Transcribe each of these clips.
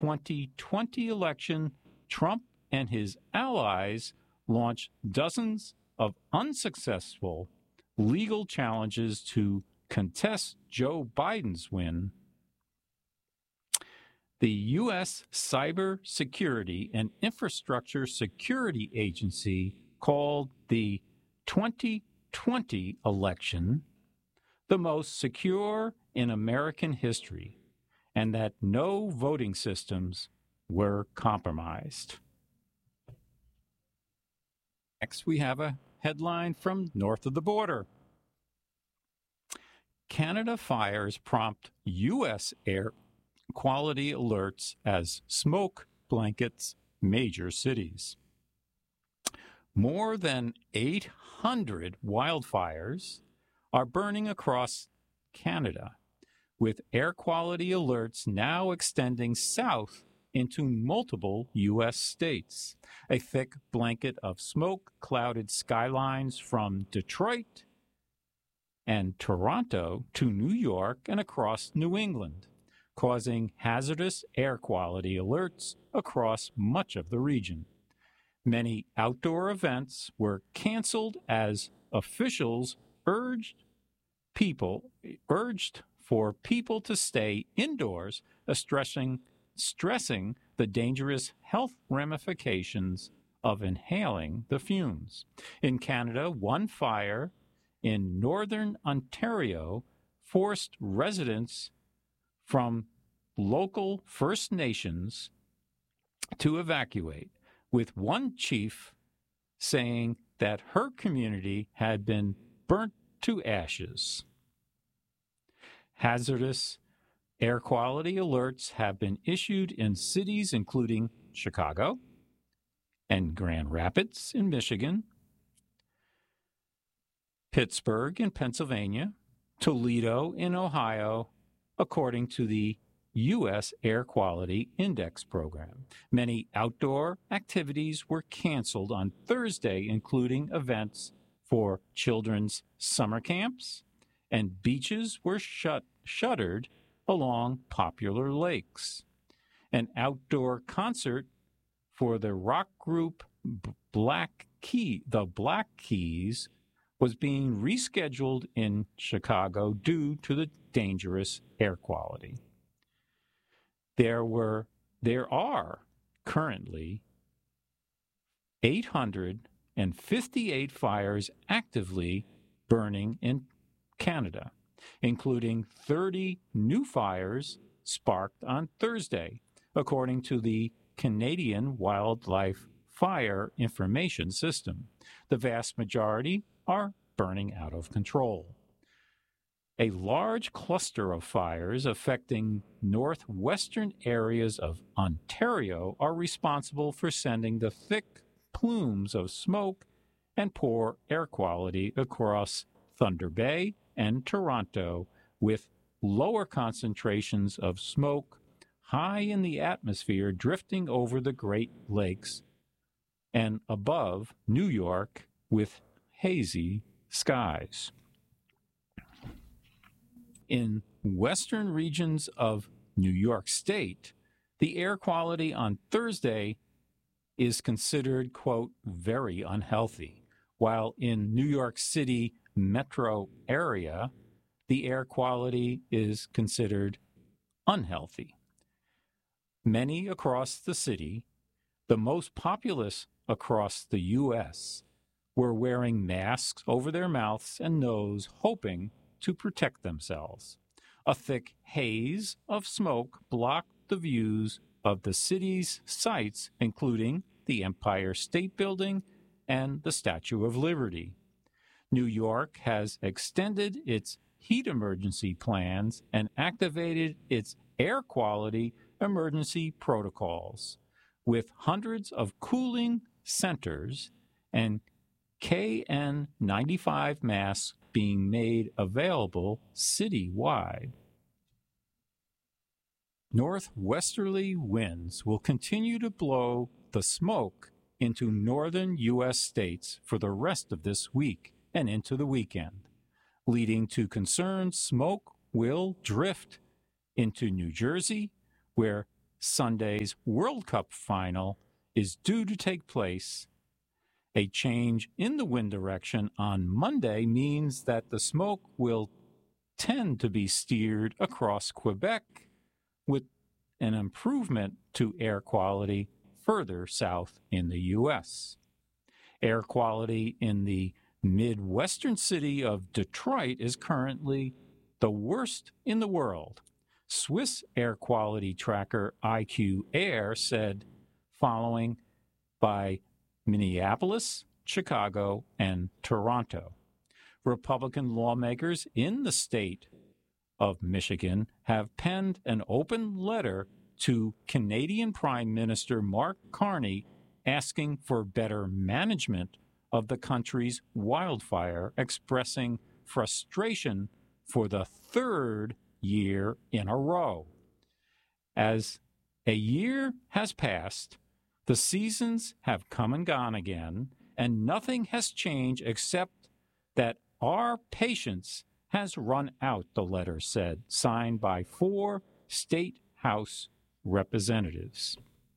2020 election, Trump and his allies launched dozens of unsuccessful legal challenges to contest Joe Biden's win. The U.S. Cybersecurity and Infrastructure Security Agency called the 2020 election the most secure in American history, and that no voting systems were compromised. Next, we have a headline from north of the border. Canada fires prompt U.S. air quality alerts as smoke blankets major cities. More than 800 wildfires are burning across Canada, with air quality alerts now extending south into multiple U.S. states. A thick blanket of smoke clouded skylines from Detroit and Toronto to New York and across New England, causing hazardous air quality alerts across much of the region. Many outdoor events were canceled as officials urged for people to stay indoors, stressing the dangerous health ramifications of inhaling the fumes. In Canada, one fire in northern Ontario forced residents from local First Nations to evacuate, with one chief saying that her community had been burnt to ashes. Hazardous air quality alerts have been issued in cities including Chicago and Grand Rapids in Michigan, Pittsburgh in Pennsylvania, Toledo in Ohio, according to the U.S. Air Quality Index program. Many outdoor activities were canceled on Thursday, including events for children's summer camps, and beaches were shuttered along popular lakes. An outdoor concert for the rock group the Black Keys was being rescheduled in Chicago due to the dangerous air quality. There are currently 858 fires actively burning in Canada, including 30 new fires sparked on Thursday, according to the Canadian Wildlife Fire Information System. The vast majority are burning out of control. A large cluster of fires affecting northwestern areas of Ontario are responsible for sending the thick plumes of smoke and poor air quality across Thunder Bay and Toronto, with lower concentrations of smoke high in the atmosphere drifting over the Great Lakes and above New York with hazy skies. In western regions of New York State, the air quality on Thursday is considered, quote, very unhealthy, while in New York City metro area, the air quality is considered unhealthy. Many across the city, the most populous across the U.S., were wearing masks over their mouths and nose, hoping to protect themselves. A thick haze of smoke blocked the views of the city's sites, including the Empire State Building and the Statue of Liberty. New York has extended its heat emergency plans and activated its air quality emergency protocols, with hundreds of cooling centers and KN95 masks being made available citywide. Northwesterly winds will continue to blow the smoke into northern U.S. states for the rest of this week and into the weekend, leading to concerns smoke will drift into New Jersey, where Sunday's World Cup final is due to take place. A change in the wind direction on Monday means that the smoke will tend to be steered across Quebec, with an improvement to air quality further south in the U.S. Air quality in the Midwestern city of Detroit is currently the worst in the world. Swiss air quality tracker IQ Air said, following by Minneapolis, Chicago, and Toronto. Republican lawmakers in the state of Michigan have penned an open letter to Canadian Prime Minister Mark Carney asking for better management of the country's wildfire, expressing frustration for the third year in a row. As a year has passed, the seasons have come and gone again, and nothing has changed except that our patience has run out, the letter said, signed by 4 state House representatives.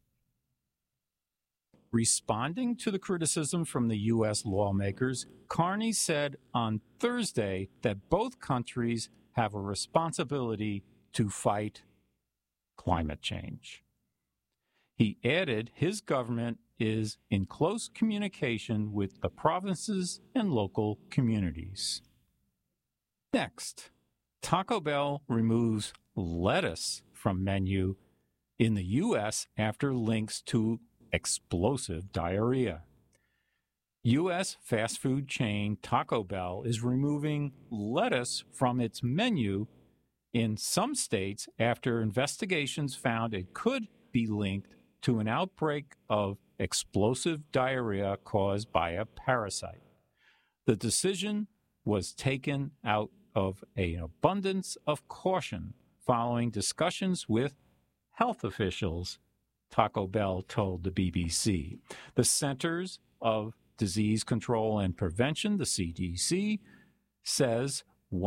Responding to the criticism from the U.S. lawmakers, Carney said on Thursday that both countries have a responsibility to fight climate change. He added his government is in close communication with the provinces and local communities. Next, Taco Bell removes lettuce from menu in the U.S. after links to explosive diarrhea. U.S. fast food chain Taco Bell is removing lettuce from its menu in some states after investigations found it could be linked to an outbreak of explosive diarrhea caused by a parasite. The decision was taken out of an abundance of caution following discussions with health officials, Taco Bell told the BBC. The Centers of Disease Control and Prevention, the CDC, says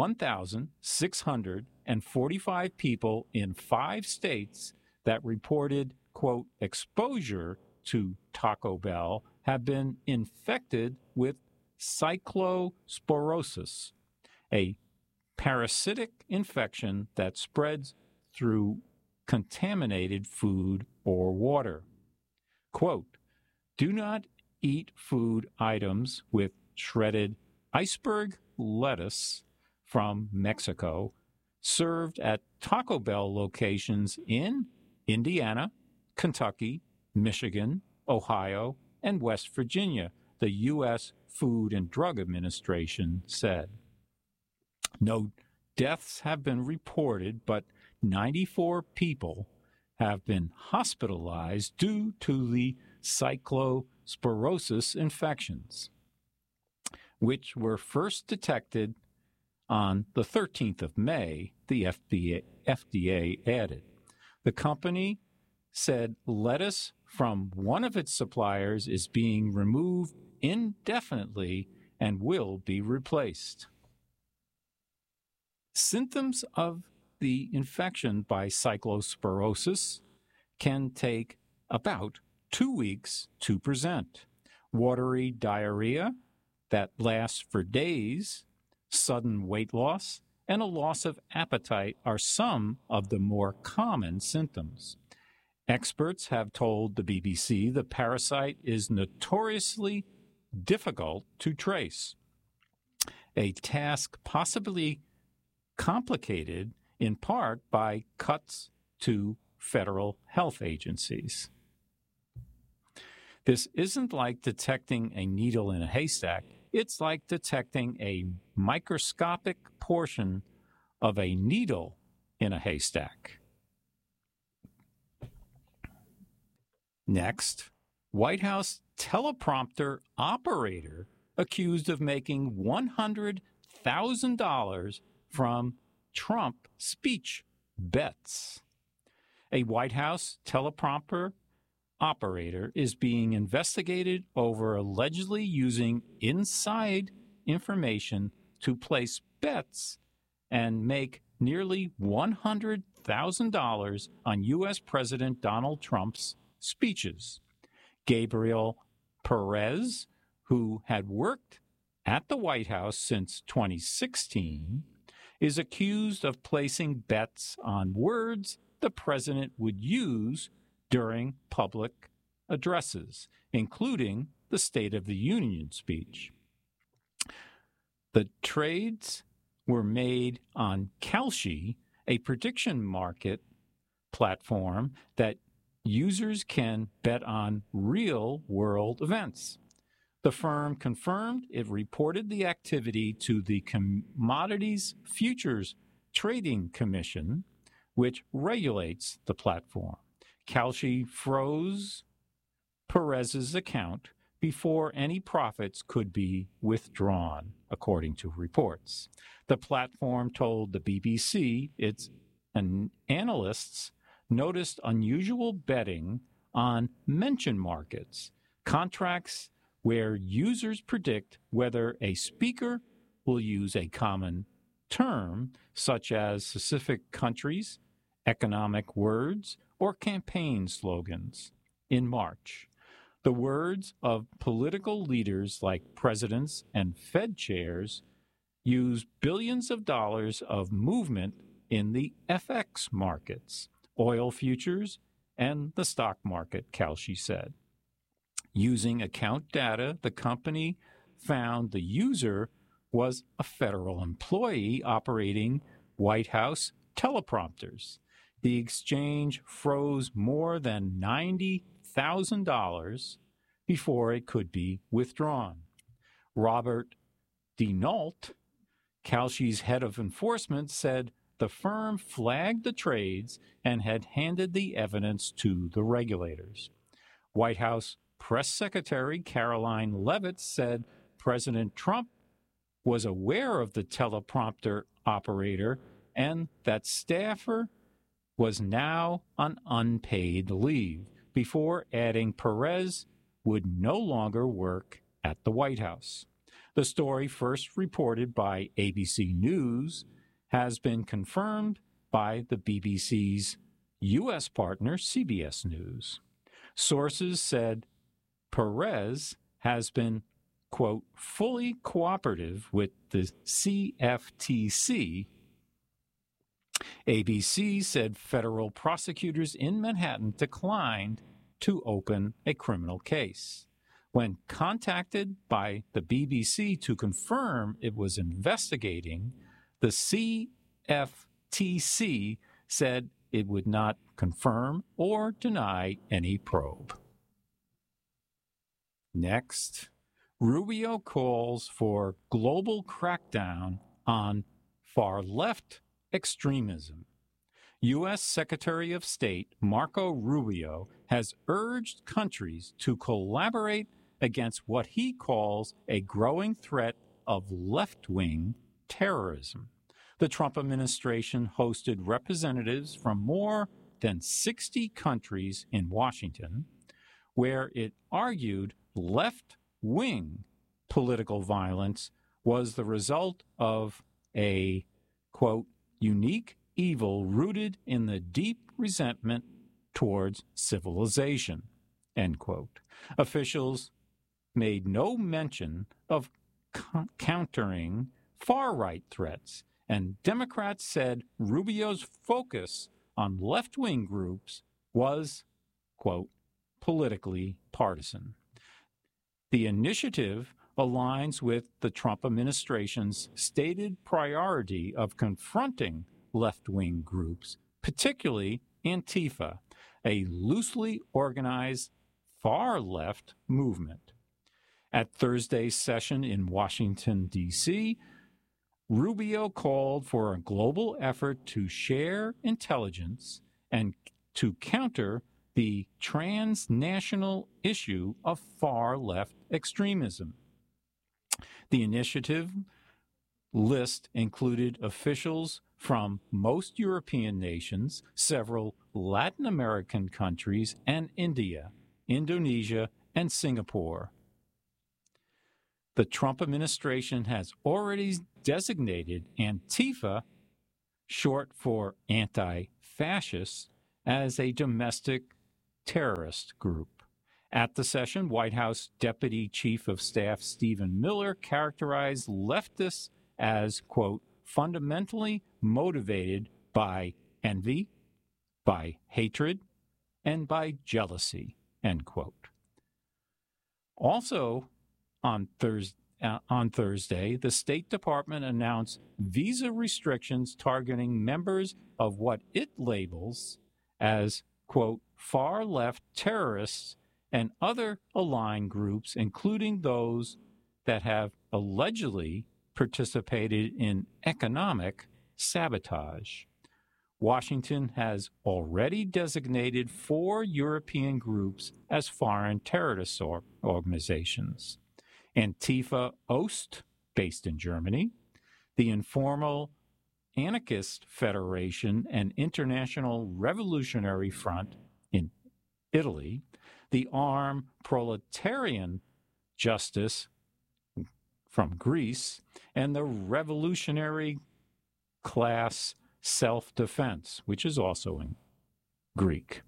1,645 people in 5 states that reported, quote, exposure to Taco Bell have been infected with cyclosporosis, a parasitic infection that spreads through contaminated food or water. Quote, do not eat food items with shredded iceberg lettuce from Mexico served at Taco Bell locations in Indiana, Kentucky, Michigan, Ohio, and West Virginia, the U.S. Food and Drug Administration said. No deaths have been reported, but 94 people have been hospitalized due to the cyclosporosis infections, which were first detected on the 13th of May, the FDA added. The company said lettuce from one of its suppliers is being removed indefinitely and will be replaced. Symptoms of the infection by cyclosporosis can take about 2 weeks to present. Watery diarrhea that lasts for days, sudden weight loss, and a loss of appetite are some of the more common symptoms. Experts have told the BBC the parasite is notoriously difficult to trace, a task possibly complicated in part by cuts to federal health agencies. This isn't like detecting a needle in a haystack. It's like detecting a microscopic portion of a needle in a haystack. Next, White House teleprompter operator accused of making $100,000 from Trump speech bets. A White House teleprompter operator is being investigated over allegedly using inside information to place bets and make nearly $100,000 on U.S. President Donald Trump's speeches. Gabriel Perez, who had worked at the White House since 2016, is accused of placing bets on words the president would use during public addresses, including the State of the Union speech. The trades were made on Kalshi, a prediction market platform that users can bet on real-world events. The firm confirmed it reported the activity to the Commodities Futures Trading Commission, which regulates the platform. Kalshi froze Perez's account before any profits could be withdrawn, according to reports. The platform told the BBC its analysts noticed unusual betting on mention markets, contracts where users predict whether a speaker will use a common term, such as specific countries, economic words, or campaign slogans. In March, the words of political leaders like presidents and Fed chairs used billions of dollars of movement in the FX markets, oil futures, and the stock market, Kalshi said. Using account data, the company found the user was a federal employee operating White House teleprompters. The exchange froze more than $90,000 before it could be withdrawn. Robert Denault, Kalshi's head of enforcement, said the firm flagged the trades and had handed the evidence to the regulators. White House Press Secretary Caroline Leavitt said President Trump was aware of the teleprompter operator and that staffer was now on unpaid leave, before adding Perez would no longer work at the White House. The story, first reported by ABC News, has been confirmed by the BBC's U.S. partner, CBS News. Sources said Perez has been, quote, fully cooperative with the CFTC. ABC said federal prosecutors in Manhattan declined to open a criminal case. When contacted by the BBC to confirm it was investigating, the CFTC said it would not confirm or deny any probe. Next, Rubio calls for global crackdown on far-left extremism. U.S. Secretary of State Marco Rubio has urged countries to collaborate against what he calls a growing threat of left-wing terrorism. The Trump administration hosted representatives from more than 60 countries in Washington, where it argued left-wing political violence was the result of a, quote, unique evil rooted in the deep resentment towards civilization, end quote. Officials made no mention of countering far-right threats, and Democrats said Rubio's focus on left-wing groups was, quote, politically partisan. The initiative aligns with the Trump administration's stated priority of confronting left-wing groups, particularly Antifa, a loosely organized far-left movement. At Thursday's session in Washington, D.C., Rubio called for a global effort to share intelligence and to counter the transnational issue of far-left extremism. The initiative list included officials from most European nations, several Latin American countries, and India, Indonesia, and Singapore. The Trump administration has already designated Antifa short for anti-fascist, as a domestic terrorist group. At the session, White House Deputy Chief of Staff Stephen Miller characterized leftists as, quote, fundamentally motivated by envy, by hatred, and by jealousy, end quote. Also, on Thursday, the State Department announced visa restrictions targeting members of what it labels as, quote, far-left terrorists and other aligned groups, including those that have allegedly participated in economic sabotage. Washington has already designated 4 European groups as foreign terrorist organizations: Antifa Ost, based in Germany, the Informal Anarchist Federation and International Revolutionary Front in Italy, the Armed Proletarian Justice from Greece, and the Revolutionary Class Self-Defense, which is also in Greek.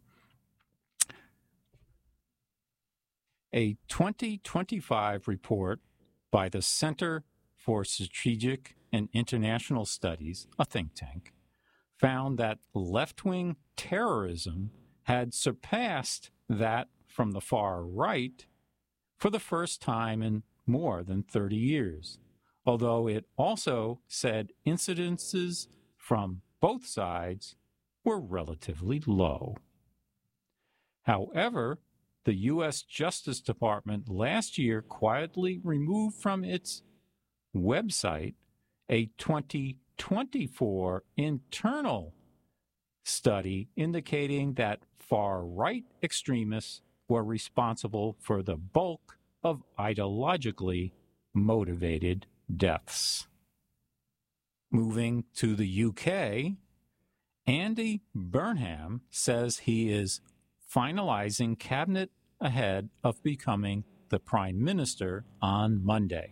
A 2025 report by the Center for Strategic and International Studies, a think tank, found that left-wing terrorism had surpassed that from the far right for the first time in more than 30 years, although it also said incidences from both sides were relatively low. However, the U.S. Justice Department last year quietly removed from its website a 2024 internal study indicating that far-right extremists were responsible for the bulk of ideologically motivated deaths. Moving to the UK, Andy Burnham says he is finalizing cabinet ahead of becoming the Prime Minister on Monday.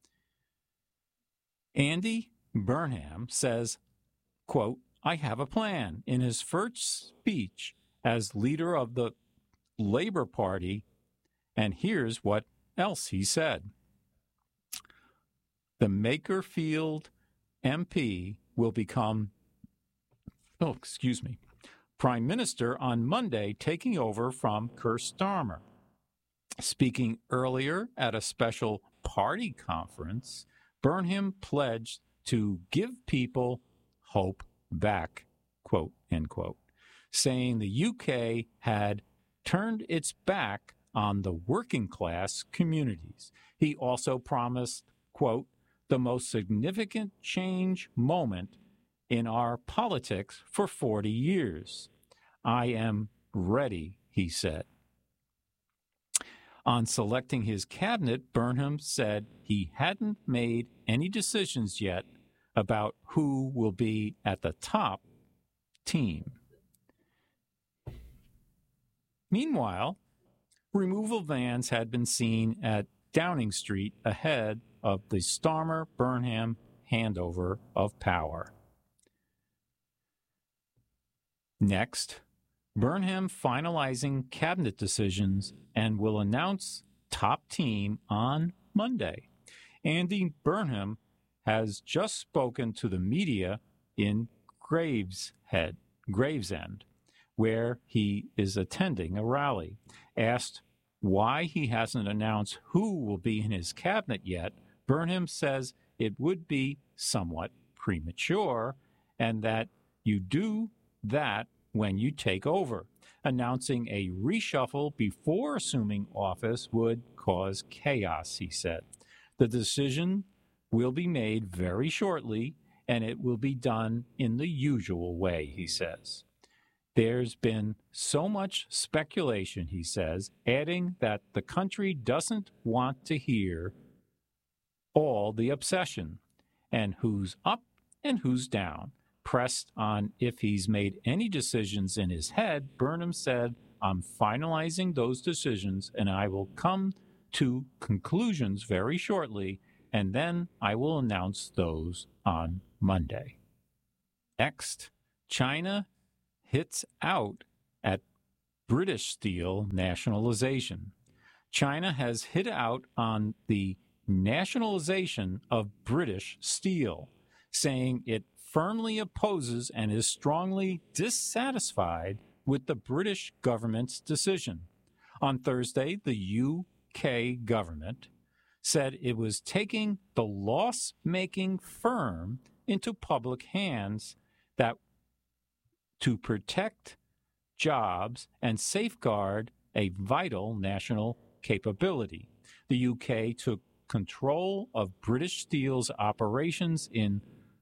Andy Burnham says, quote, I have a plan, in his first speech as leader of the Labour Party, and here's what else he said. The Makerfield MP will become, Prime Minister on Monday, taking over from Keir Starmer. Speaking earlier at a special party conference, Burnham pledged to give people hope back, quote, end quote, saying the UK had turned its back on the working class communities. He also promised, quote, the most significant change moment in our politics for 40 years. I am ready, he said. On selecting his cabinet, Burnham said he hadn't made any decisions yet about who will be at the top team. Meanwhile, removal vans had been seen at Downing Street ahead of the Starmer-Burnham handover of power. Next, Burnham finalizing cabinet decisions and will announce top team on Monday. Andy Burnham has just spoken to the media in Gravesend, where he is attending a rally. Asked why he hasn't announced who will be in his cabinet yet, Burnham says it would be somewhat premature and that you do that when you take over. Announcing a reshuffle before assuming office would cause chaos, he said. The decision will be made very shortly, and it will be done in the usual way, he says. There's been so much speculation, he says, adding that the country doesn't want to hear all the obsession and who's up and who's down. Pressed on if he's made any decisions in his head, Burnham said, I'm finalizing those decisions and I will come to conclusions very shortly, and then I will announce those on Monday. Next, China hits out at British steel nationalization. China has hit out on the nationalization of British steel, saying it firmly opposes and is strongly dissatisfied with the British government's decision. On Thursday, the UK government said it was taking the loss-making firm into public hands that to protect jobs and safeguard a vital national capability. The UK took control of British Steel's operations in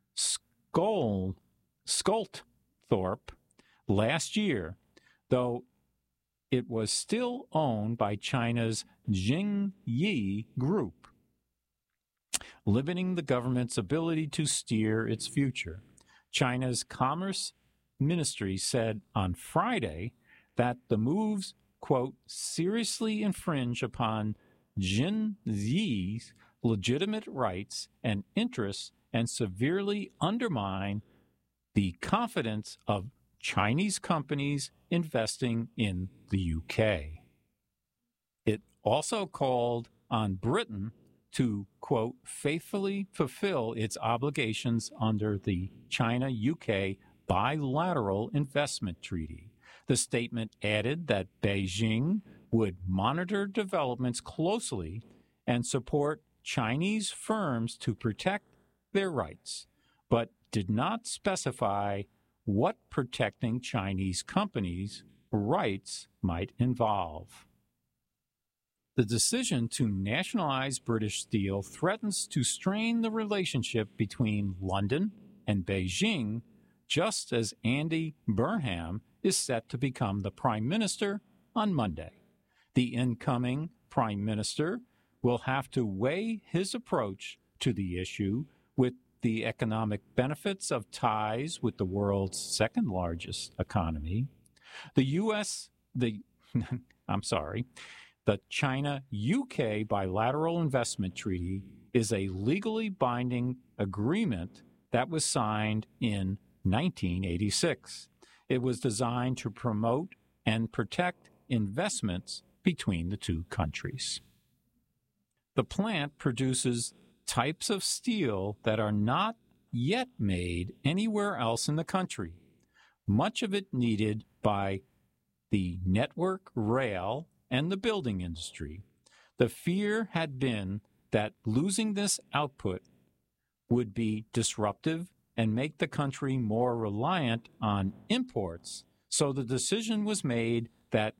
Sculthorpe last year, though it was still owned by China's Jingyi Group, limiting the government's ability to steer its future. China's Commerce Ministry said on Friday that the moves, quote, seriously infringe upon Jingyi's legitimate rights and interests and severely undermine the confidence of Chinese companies investing in the UK. It also called on Britain to, quote, faithfully fulfill its obligations under the China-UK bilateral investment treaty. The statement added that Beijing would monitor developments closely and support Chinese firms to protect their rights, but did not specify what protecting Chinese companies' rights might involve. The decision to nationalize British steel threatens to strain the relationship between London and Beijing, just as Andy Burnham is set to become the Prime Minister on Monday. The incoming Prime Minister will have to weigh his approach to the issue with the economic benefits of ties with the world's second largest economy. The China-UK bilateral investment treaty is a legally binding agreement that was signed in 1986. It was designed to promote and protect investments between the two countries. The plant produces types of steel that are not yet made anywhere else in the country, much of it needed by the network, rail, and the building industry. The fear had been that losing this output would be disruptive and make the country more reliant on imports, so the decision was made that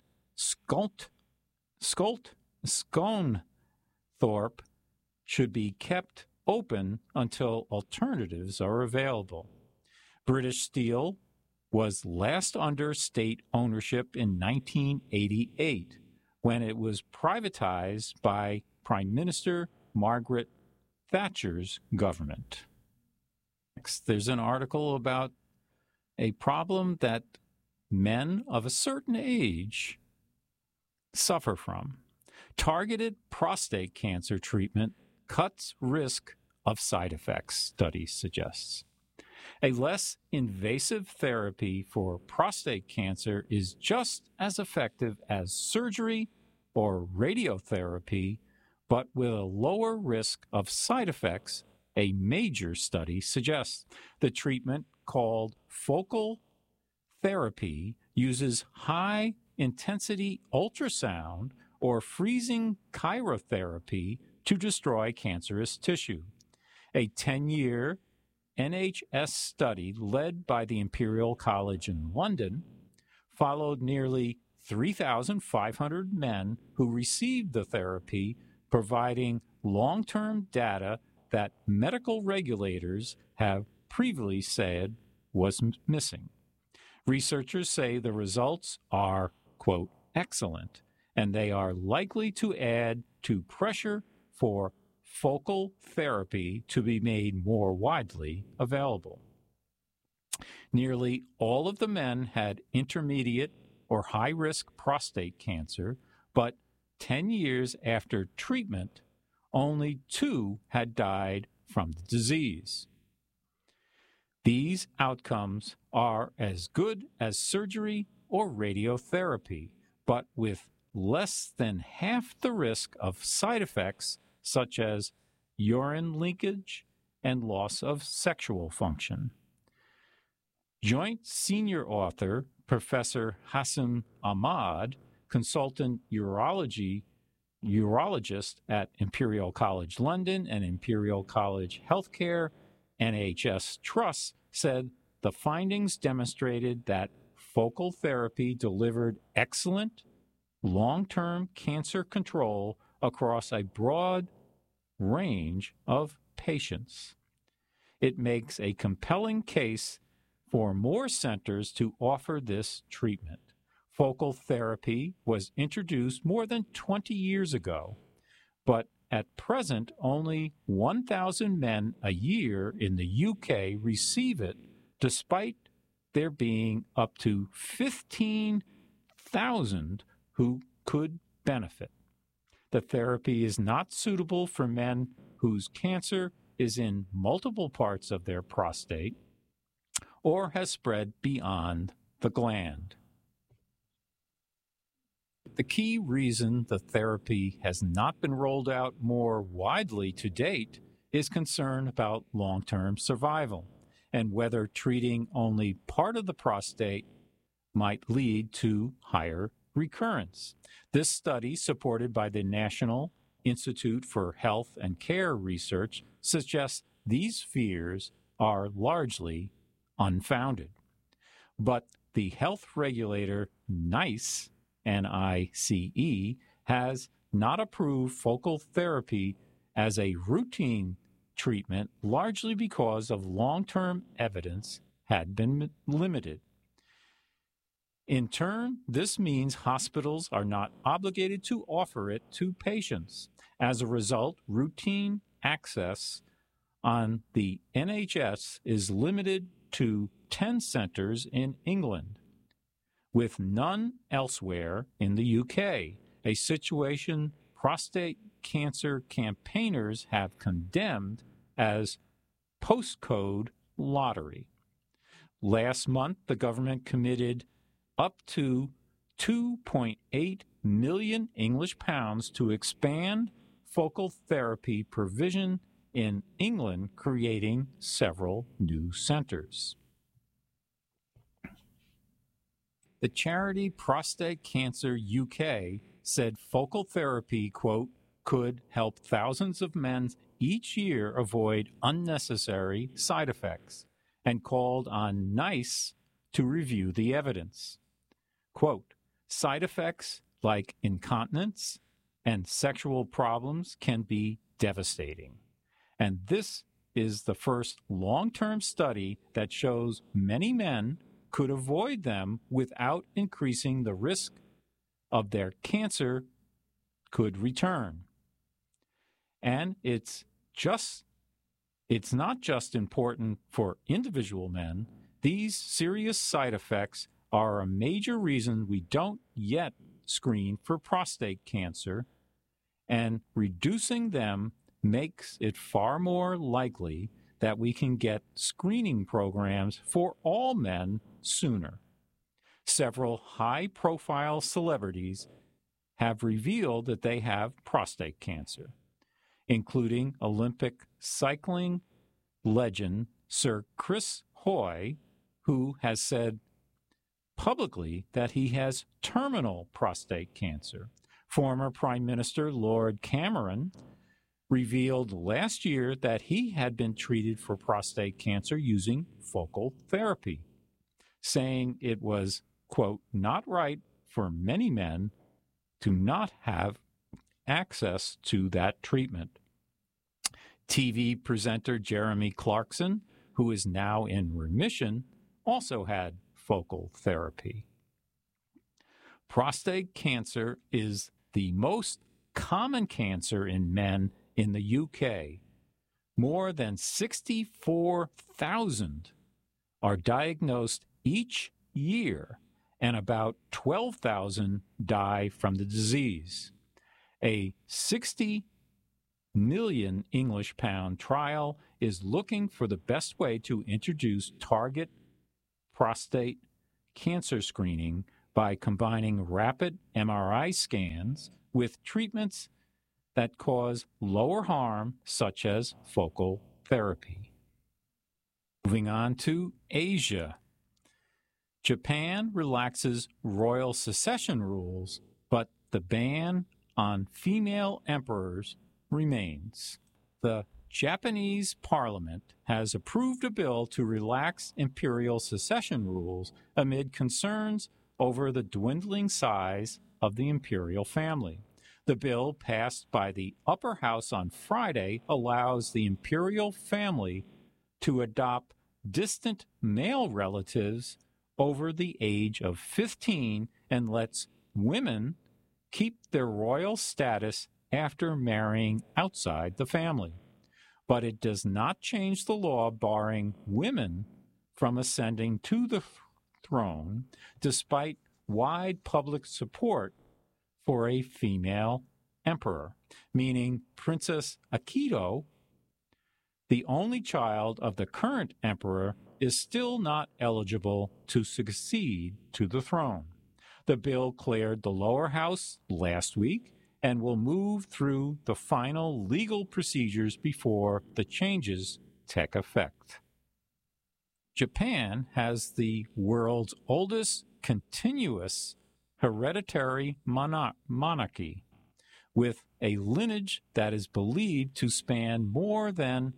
Sculthorpe should be kept open until alternatives are available. British Steel was last under state ownership in 1988, when it was privatized by Prime Minister Margaret Thatcher's government. Next, there's an article about a problem that men of a certain age suffer from. Targeted prostate cancer treatment cuts risk of side effects, study suggests. A less invasive therapy for prostate cancer is just as effective as surgery or radiotherapy, but with a lower risk of side effects, a major study suggests. The treatment, called focal therapy, uses high-intensity ultrasound or freezing cryotherapy to destroy cancerous tissue. A 10-year NHS study led by the Imperial College in London followed nearly 3,500 men who received the therapy, providing long-term data that medical regulators have previously said was missing. Researchers say the results are, quote, excellent, and they are likely to add to pressure for focal therapy to be made more widely available. Nearly all of the men had intermediate or high-risk prostate cancer, but 10 years after treatment, only 2 had died from the disease. These outcomes are as good as surgery or radiotherapy, but with less than half the risk of side effects such as urine leakage and loss of sexual function. Joint senior author Professor Hassan Ahmad, consultant urologist at Imperial College London and Imperial College Healthcare NHS Trust, said the findings demonstrated that focal therapy delivered excellent long-term cancer control across a broad range of patients. It makes a compelling case for more centers to offer this treatment. Focal therapy was introduced more than 20 years ago, but at present only 1,000 men a year in the UK receive it, despite there being up to 15,000 who could benefit. The therapy is not suitable for men whose cancer is in multiple parts of their prostate or has spread beyond the gland. The key reason the therapy has not been rolled out more widely to date is concern about long-term survival and whether treating only part of the prostate might lead to higher recurrence. This study, supported by the National Institute for Health and Care Research, suggests these fears are largely unfounded. But the health regulator NICE, N-I-C-E, has not approved focal therapy as a routine treatment, largely because of long-term evidence had been limited. In turn, this means hospitals are not obligated to offer it to patients. As a result, routine access on the NHS is limited to 10 centers in England, with none elsewhere in the UK, a situation prostate cancer campaigners have condemned as postcode lottery. Last month, the government committed up to £2.8 million English pounds to expand focal therapy provision in England, creating several new centers. The charity Prostate Cancer UK said focal therapy, quote, could help thousands of men each year avoid unnecessary side effects, and called on NICE to review the evidence. Quote, side effects like incontinence and sexual problems can be devastating, and this is the first long-term study that shows many men could avoid them without increasing the risk of their cancer could return. And it's not just important for individual men. These serious side effects are a major reason we don't yet screen for prostate cancer, and reducing them makes it far more likely that we can get screening programs for all men sooner. Several high-profile celebrities have revealed that they have prostate cancer, including Olympic cycling legend Sir Chris Hoy, who has said publicly that he has terminal prostate cancer. Former Prime Minister Lord Cameron revealed last year that he had been treated for prostate cancer using focal therapy, saying it was, quote, not right for many men to not have access to that treatment. TV presenter Jeremy Clarkson, who is now in remission, also had focal therapy. Prostate cancer is the most common cancer in men in the UK. More than 64,000 are diagnosed each year, and about 12,000 die from the disease. A 60 million English pound trial is looking for the best way to introduce target prostate cancer screening by combining rapid MRI scans with treatments that cause lower harm, such as focal therapy. Moving on to Asia. Japan relaxes royal succession rules, but the ban on female emperors remains. The Japanese parliament has approved a bill to relax imperial succession rules amid concerns over the dwindling size of the imperial family. The bill passed by the upper house on Friday allows the imperial family to adopt distant male relatives over the age of 15 and lets women keep their royal status after marrying outside the family. But it does not change the law barring women from ascending to the throne, despite wide public support for a female emperor, meaning Princess Akito, the only child of the current emperor, is still not eligible to succeed to the throne. The bill cleared the lower house last week and will move through the final legal procedures before the changes take effect. Japan has the world's oldest continuous hereditary monarchy, with a lineage that is believed to span more than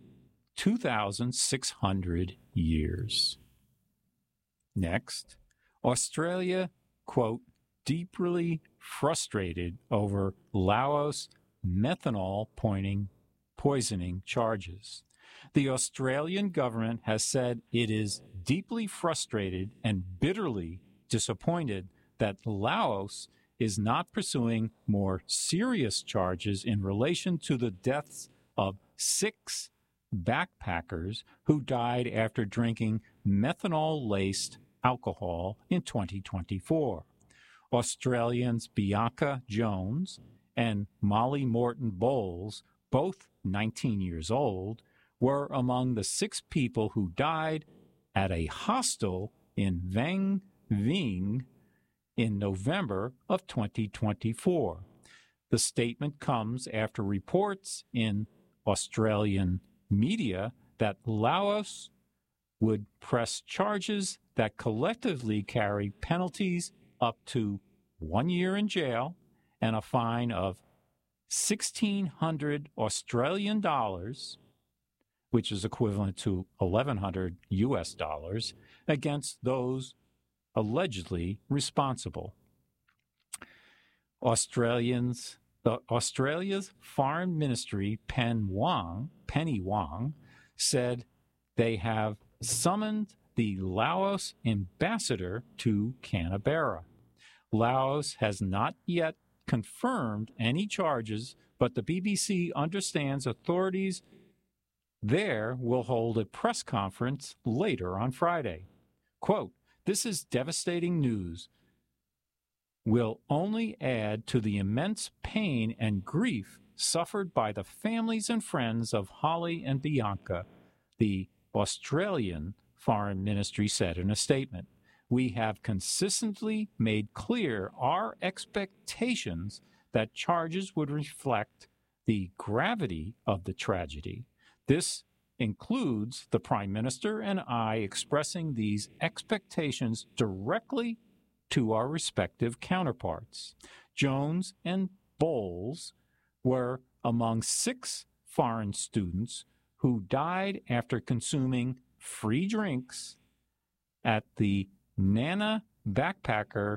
2,600 years. Next, Australia, quote, deeply frustrated over Laos methanol poisoning charges. The Australian government has said it is deeply frustrated and bitterly disappointed that Laos is not pursuing more serious charges in relation to the deaths of 6 backpackers who died after drinking methanol-laced alcohol in 2024. Australians Bianca Jones and Molly Morton Bowles, both 19 years old, were among the 6 people who died at a hostel in Vang Vieng in November of 2024. The statement comes after reports in Australian media that Laos would press charges that collectively carry penalties up to 1 year in jail and a fine of 1,600 Australian dollars, which is equivalent to 1,100 US dollars, against those allegedly responsible. Australia's Foreign Ministry Penny Wong said they have summoned the Laos ambassador to Canberra. Laos has not yet confirmed any charges, but the BBC understands authorities there will hold a press conference later on Friday. Quote, "This is devastating news. Will only add to the immense pain and grief suffered by the families and friends of Holly and Bianca," the Australian Foreign Ministry said in a statement. "We have consistently made clear our expectations that charges would reflect the gravity of the tragedy. This includes the Prime Minister and I expressing these expectations directly to our respective counterparts." Jones and Bowles were among 6 foreign students who died after consuming free drinks at the Nana Backpacker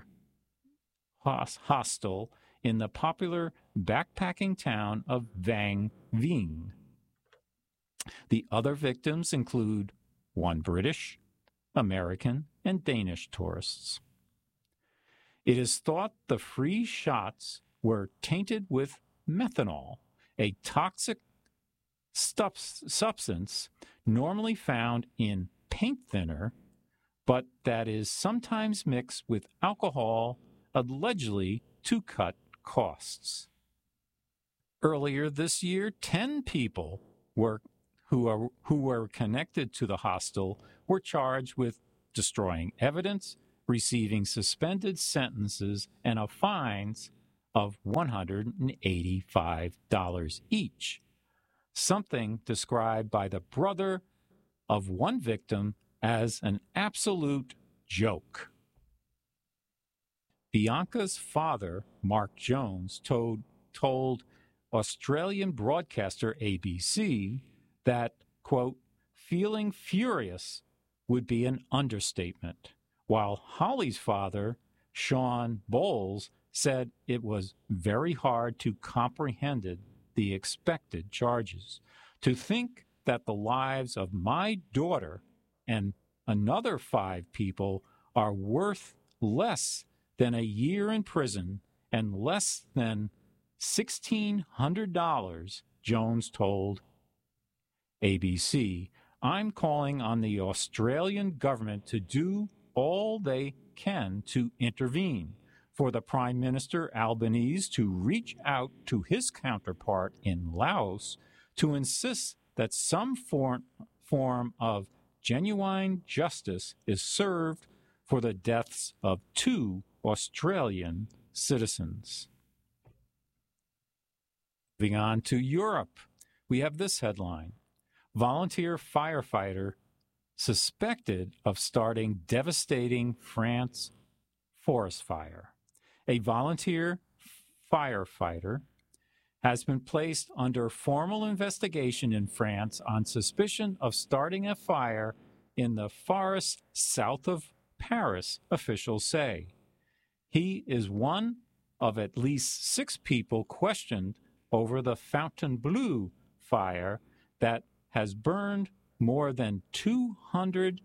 Hostel in the popular backpacking town of Vang Vieng. The other victims include 1 British, American, and Danish tourists. It is thought the free shots were tainted with methanol, a toxic substance normally found in paint thinner, but that is sometimes mixed with alcohol, allegedly to cut costs. Earlier this year, 10 people who were connected to the hostel were charged with destroying evidence, receiving suspended sentences, and fines of $185 each, something described by the brother of one victim as an absolute joke. Bianca's father, Mark Jones, told Australian broadcaster ABC that, quote, feeling furious would be an understatement, while Holly's father, Sean Bowles, said it was very hard to comprehend the expected charges. To think that the lives of my daughter and another 5 people are worth less than a year in prison and less than $1,600, Jones told ABC, I'm calling on the Australian government to do all they can to intervene, for the Prime Minister Albanese to reach out to his counterpart in Laos to insist that some form of genuine justice is served for the deaths of 2 Australian citizens. Moving on to Europe, we have this headline. Volunteer firefighter suspected of starting devastating France forest fire. A volunteer firefighter has been placed under formal investigation in France on suspicion of starting a fire in the forest south of Paris, officials say. He is one of at least 6 people questioned over the Fontainebleau fire that has burned more than 2,000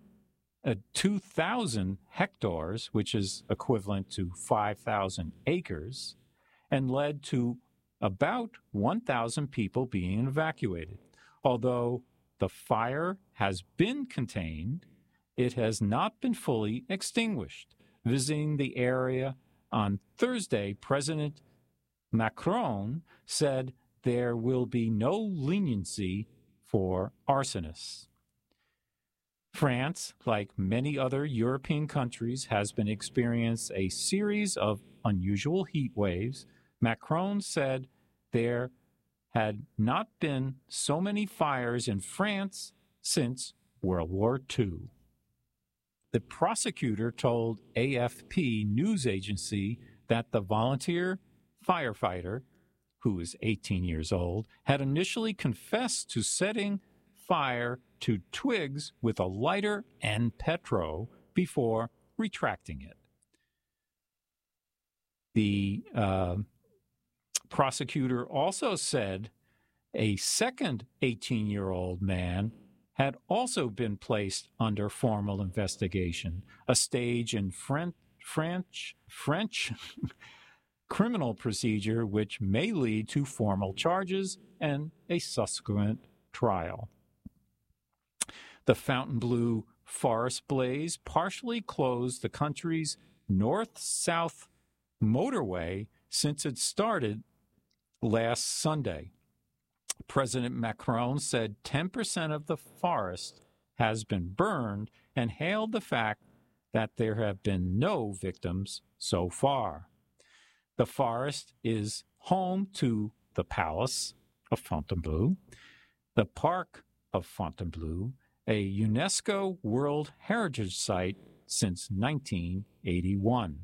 hectares, which is equivalent to 5,000 acres, and led to about 1,000 people being evacuated. Although the fire has been contained, it has not been fully extinguished. Visiting the area on Thursday, President Macron said there will be no leniency for arsonists. France, like many other European countries, has been experiencing a series of unusual heat waves. Macron said there had not been so many fires in France since World War II. The prosecutor told AFP news agency that the volunteer firefighter, who is 18 years old, had initially confessed to setting fire to twigs with a lighter and petrol before retracting it. The prosecutor also said a second 18-year-old man had also been placed under formal investigation, a stage in French criminal procedure which may lead to formal charges and a subsequent trial. The Fontainebleau forest blaze partially closed the country's north-south motorway since it started last Sunday. President Macron said 10% of the forest has been burned and hailed the fact that there have been no victims so far. The forest is home to the Palace of Fontainebleau, the Park of Fontainebleau, a UNESCO World Heritage Site since 1981.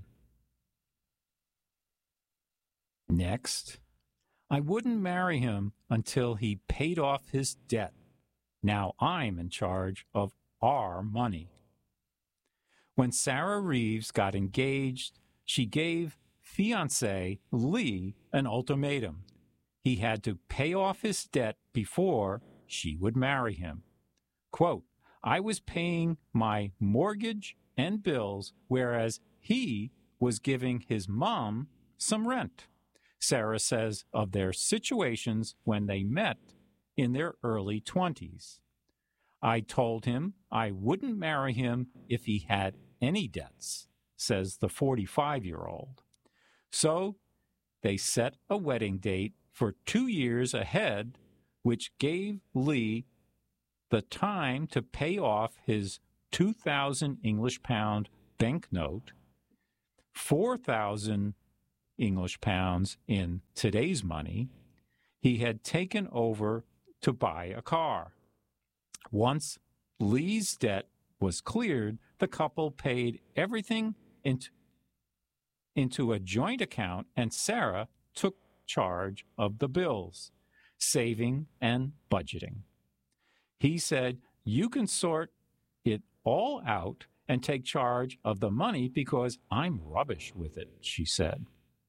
Next, I wouldn't marry him until he paid off his debt. Now I'm in charge of our money. When Sarah Reeves got engaged, she gave fiancé Lee an ultimatum. He had to pay off his debt before she would marry him. Quote, I was paying my mortgage and bills, whereas he was giving his mom some rent. Sarah says of their situations when they met in their early 20s. I told him I wouldn't marry him if he had any debts, says the 45-year-old. So they set a wedding date for 2 years ahead, which gave Lee the time to pay off his 2,000 English pound banknote, 4,000 English pounds in today's money, he had taken over to buy a car. Once Lee's debt was cleared, the couple paid everything into a joint account, and Sarah took charge of the bills, saving and budgeting. He said, "You can sort it all out and take charge of the money because I'm rubbish with it," she said.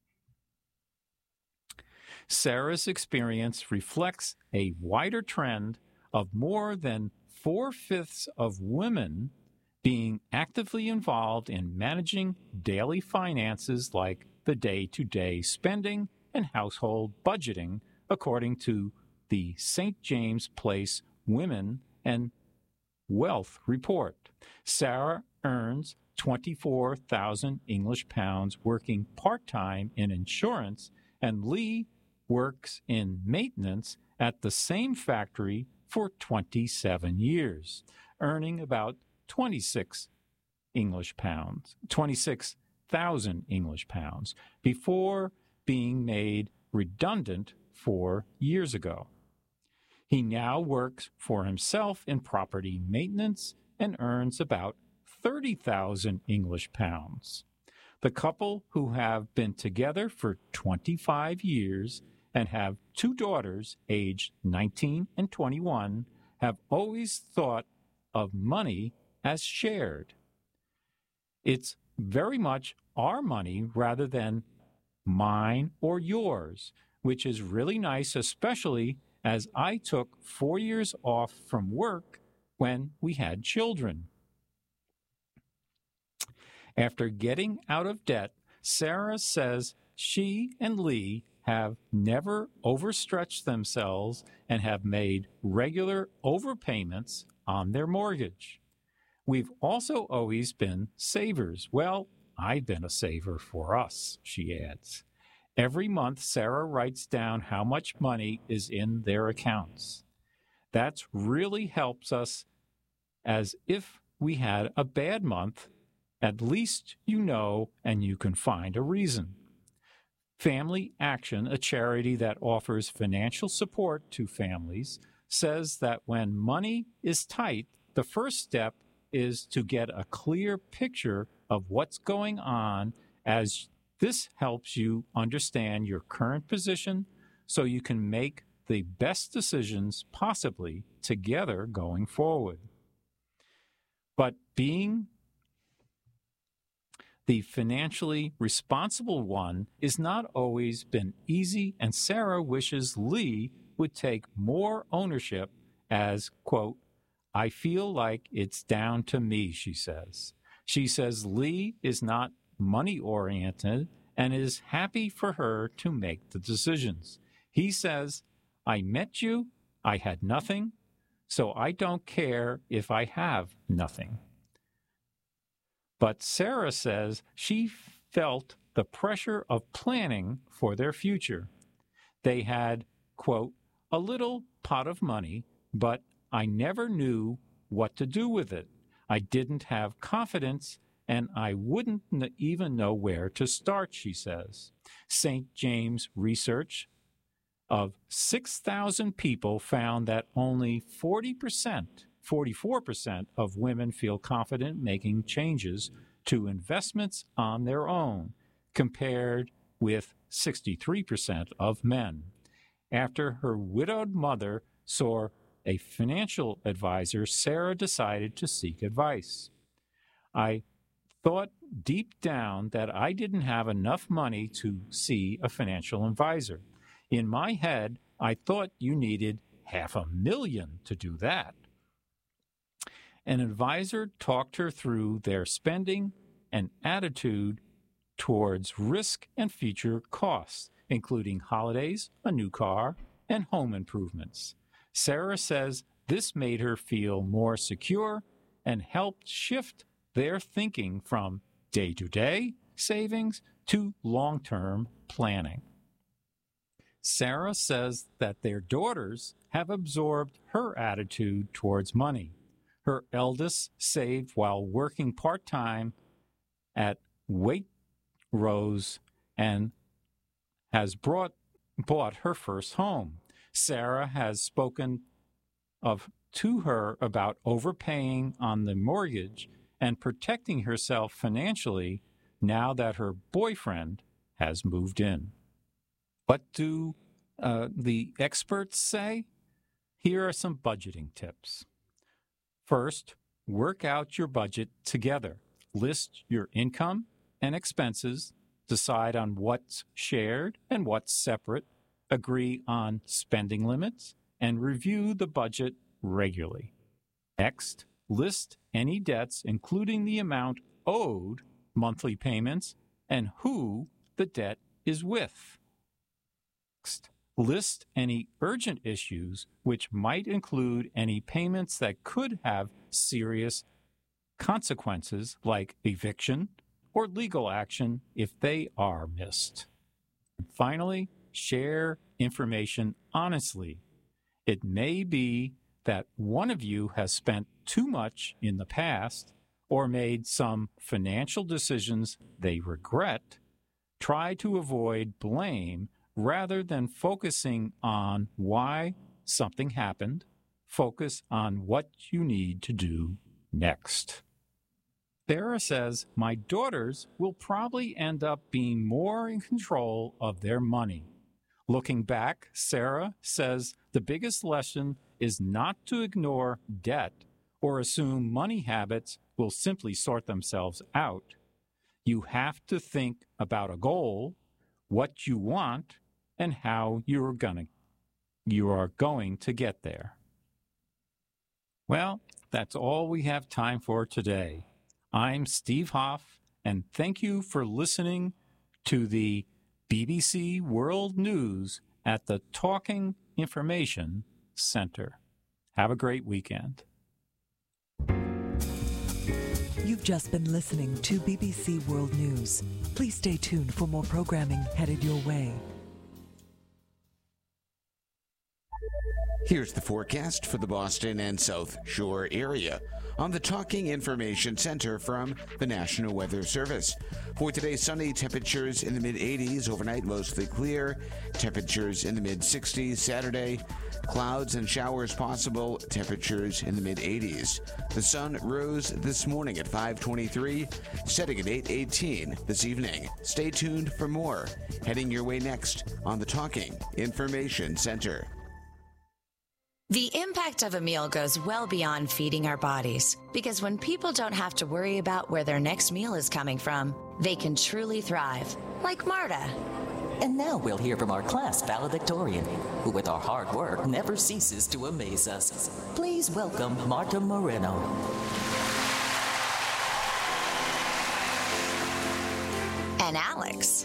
Sarah's experience reflects a wider trend of more than 4/5 of women being actively involved in managing daily finances like the day-to-day spending and household budgeting, according to the St. James Place Women and Wealth Report. Sarah earns 24,000 English pounds working part-time in insurance, and Lee works in maintenance at the same factory for 27 years, earning about 26,000 English pounds before being made redundant 4 years ago. He now works for himself in property maintenance and earns about 30,000 English pounds. The couple, who have been together for 25 years and have 2 daughters aged 19 and 21, have always thought of money as shared. It's very much our money rather than mine or yours, which is really nice, especially as I took 4 years off from work when we had children. After getting out of debt, Sarah says she and Lee have never overstretched themselves and have made regular overpayments on their mortgage. We've also always been savers. Well, I've been a saver for us, she adds. Every month, Sarah writes down how much money is in their accounts. That really helps us, as if we had a bad month, at least you know and you can find a reason. Family Action, a charity that offers financial support to families, says that when money is tight, the first step is to get a clear picture of what's going on, as this helps you understand your current position so you can make the best decisions possibly together going forward. But being the financially responsible one is not always been easy, and Sarah wishes Lee would take more ownership as, quote, "I feel like it's down to me," she says. She says Lee is not money-oriented and is happy for her to make the decisions. He says, "I met you, I had nothing, so I don't care if I have nothing." But Sarah says she felt the pressure of planning for their future. They had, quote, "a little pot of money, but I never knew what to do with it. I didn't have confidence, and I wouldn't even know where to start," she says. St. James research of 6,000 people found that only 44% of women feel confident making changes to investments on their own, compared with 63% of men. After her widowed mother saw a financial advisor, Sarah decided to seek advice. "I thought deep down that I didn't have enough money to see a financial advisor. In my head, I thought you needed $500,000 to do that." An advisor talked her through their spending and attitude towards risk and future costs, including holidays, a new car, and home improvements. Sarah says this made her feel more secure and helped shift their thinking from day-to-day savings to long-term planning. Sarah says that their daughters have absorbed her attitude towards money. Her eldest saved while working part-time at Waitrose and has bought her first home. Sarah has spoken to her about overpaying on the mortgage and protecting herself financially now that her boyfriend has moved in. What do the experts say? Here are some budgeting tips. First, work out your budget together. List your income and expenses, decide on what's shared and what's separate, agree on spending limits, and review the budget regularly. Next, list any debts, including the amount owed, monthly payments, and who the debt is with. Next, list any urgent issues, which might include any payments that could have serious consequences like eviction or legal action if they are missed. And finally, share information honestly. It may be that one of you has spent too much in the past or made some financial decisions they regret. Try to avoid blame rather than focusing on why something happened. Focus on what you need to do next. Sarah says, my daughters will probably end up being more in control of their money. Looking back, Sarah says the biggest lesson is not to ignore debt or assume money habits will simply sort themselves out. You have to think about a goal, what you want, and how you are going to get there. Well, that's all we have time for today. I'm Steve Hoff, and thank you for listening to the BBC World News at the Talking Information Center. Have a great weekend. You've just been listening to BBC World News. Please stay tuned for more programming headed your way. Here's the forecast for the Boston and South Shore area on the Talking Information Center from the National Weather Service. For today, sunny, temperatures in the mid-80s. Overnight, mostly clear. Temperatures in the mid-60s. Saturday, clouds and showers possible. Temperatures in the mid-80s. The sun rose this morning at 5:23, setting at 8:18 this evening. Stay tuned for more. Heading your way next on the Talking Information Center. The impact of a meal goes well beyond feeding our bodies, because when people don't have to worry about where their next meal is coming from, they can truly thrive, like Marta. And now we'll hear from our class valedictorian, who with our hard work never ceases to amaze us. Please welcome Marta Moreno. And Alex.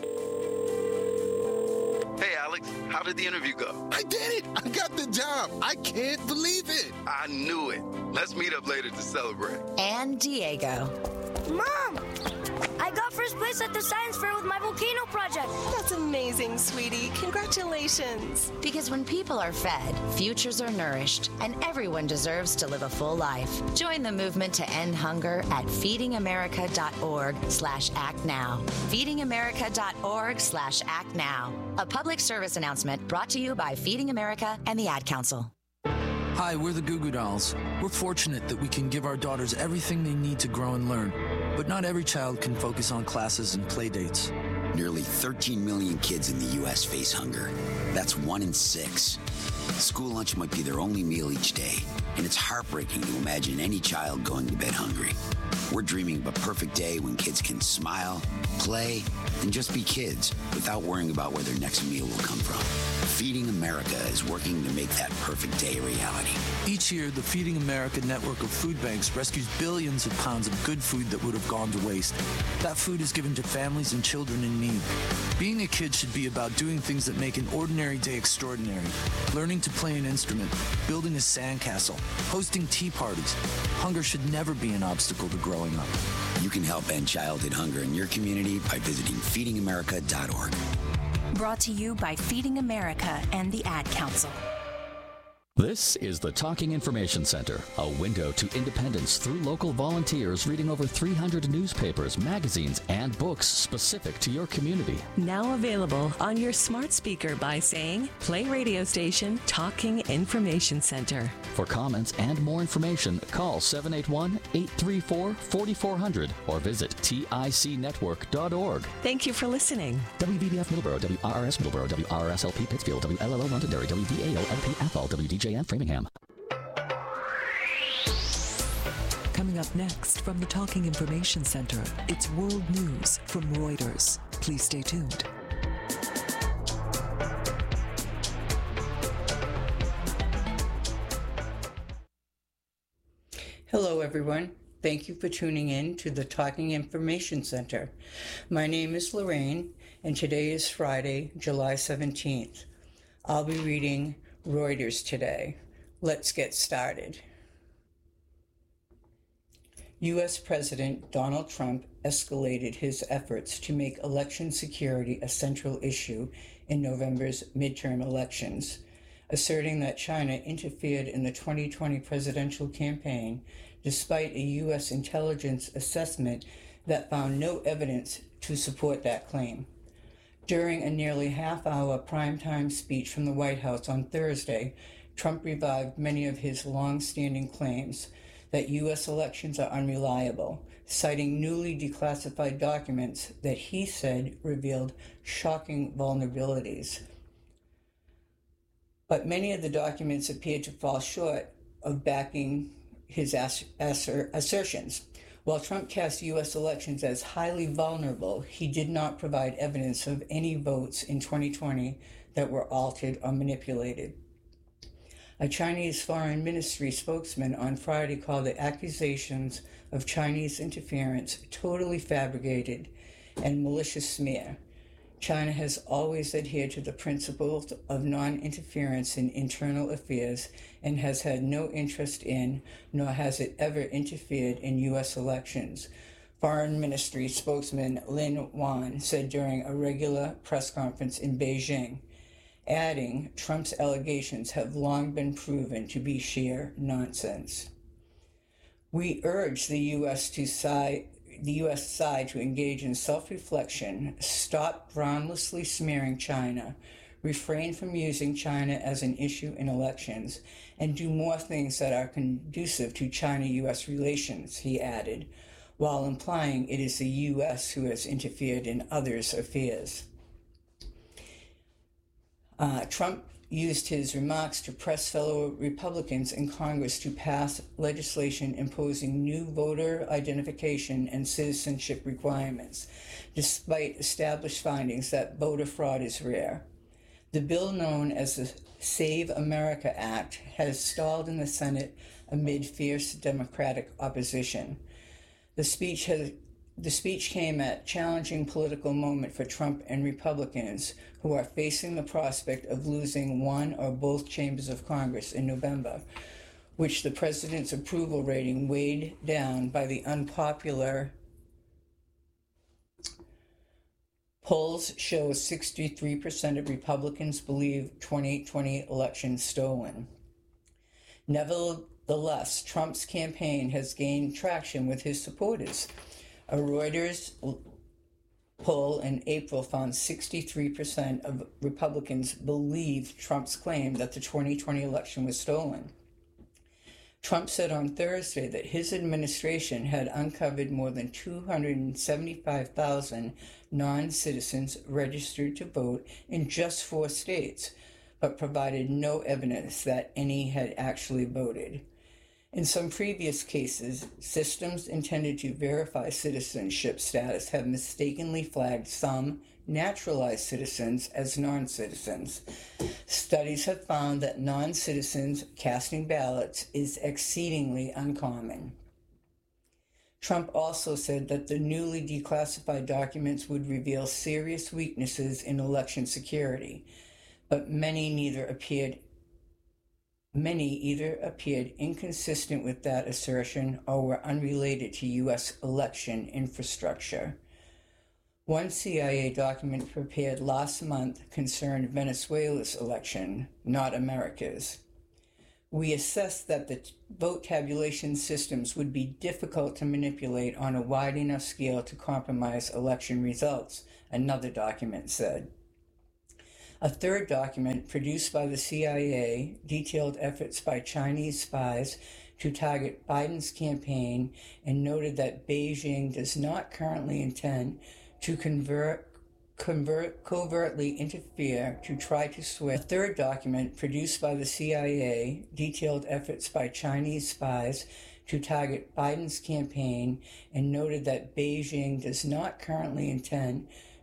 Hey, Alex, how did the interview go? I did it! I got the job! I can't believe it! I knew it. Let's meet up later to celebrate. And Diego. Mom! I got first place at the science fair with my volcano project. That's amazing, sweetie. Congratulations. Because when people are fed, futures are nourished, and everyone deserves to live a full life. Join the movement to end hunger at feedingamerica.org/actnow. feedingamerica.org/actnow. A public service announcement brought to you by Feeding America and the Ad Council. Hi, we're the Goo Goo Dolls. We're fortunate that we can give our daughters everything they need to grow and learn. But not every child can focus on classes and play dates. Nearly 13 million kids in the U.S. face hunger. That's 1 in 6. School lunch might be their only meal each day, and it's heartbreaking to imagine any child going to bed hungry. We're dreaming of a perfect day when kids can smile, play, and just be kids without worrying about where their next meal will come from. Feeding America is working to make that perfect day a reality. Each year, the Feeding America network of food banks rescues billions of pounds of good food that would have gone to waste. That food is given to families and children in need. Being a kid should be about doing things that make an ordinary day extraordinary. Learning to play an instrument, building a sandcastle, hosting tea parties. Hunger should never be an obstacle to growing up. You can help end childhood hunger in your community by visiting feedingamerica.org. Brought to you by Feeding America and the Ad Council. This is the Talking Information Center, a window to independence through local volunteers reading over 300 newspapers, magazines, and books specific to your community. Now available on your smart speaker by saying, play radio station Talking Information Center. For comments and more information, call 781-834-4400 or visit ticnetwork.org. Thank you for listening. WVBF Middleborough, WRRS Middleborough, WRSLP Pittsfield, WLLO Londonderry, WDAO-LP Athol, WDJN Framingham. Coming up next from the Talking Information Center, it's World News from Reuters. Please stay tuned. Hello, everyone. Thank you for tuning in to the Talking Information Center. My name is Lorraine, and today is Friday, July 17th. I'll be reading Reuters today. Let's get started. U.S. President Donald Trump escalated his efforts to make election security a central issue in November's midterm elections, asserting that China interfered in the 2020 presidential campaign despite a U.S. intelligence assessment that found no evidence to support that claim. During a nearly half-hour primetime speech from the White House on Thursday, Trump revived many of his long-standing claims that U.S. elections are unreliable, citing newly declassified documents that he said revealed shocking vulnerabilities. But many of the documents appeared to fall short of backing his assertions. While Trump cast U.S. elections as highly vulnerable, he did not provide evidence of any votes in 2020 that were altered or manipulated. A Chinese Foreign Ministry spokesman on Friday called the accusations of Chinese interference totally fabricated and malicious smear. China has always adhered to the principles of non-interference in internal affairs and has had no interest in, nor has it ever interfered in U.S. elections, Foreign Ministry spokesman Lin Wan said during a regular press conference in Beijing, adding Trump's allegations have long been proven to be sheer nonsense. We urge the U.S. side to engage in self-reflection, stop groundlessly smearing China, refrain from using China as an issue in elections, and do more things that are conducive to China-U.S. relations, he added, while implying it is the U.S. who has interfered in others' affairs. Trump used his remarks to press fellow Republicans in Congress to pass legislation imposing new voter identification and citizenship requirements, despite established findings that voter fraud is rare. The bill, known as the Save America Act, has stalled in the Senate amid fierce Democratic opposition. The speech came at a challenging political moment for Trump and Republicans who are facing the prospect of losing one or both chambers of Congress in November, which the president's approval rating weighed down by the unpopular polls show 63% of Republicans believe 2020 election stolen. Nevertheless, Trump's campaign has gained traction with his supporters. A Reuters poll in April found 63% of Republicans believed Trump's claim that the 2020 election was stolen. Trump said on Thursday that his administration had uncovered more than 275,000 non-citizens registered to vote in just 4 states, but provided no evidence that any had actually voted. In some previous cases, systems intended to verify citizenship status have mistakenly flagged some naturalized citizens as non-citizens. Studies have found that non-citizens casting ballots is exceedingly uncommon. Trump also said that the newly declassified documents would reveal serious weaknesses in election security, but many either appeared inconsistent with that assertion or were unrelated to U.S. election infrastructure. One CIA document prepared last month concerned Venezuela's election, not America's. We assessed that the vote tabulation systems would be difficult to manipulate on a wide enough scale to compromise election results, another document said. A third document, produced by the CIA, detailed efforts by Chinese spies to target Biden's campaign and noted that Beijing does not currently intend to covertly interfere to try to sway. A third document, produced by the CIA, detailed efforts by Chinese spies to target Biden's campaign and noted that Beijing does not currently intend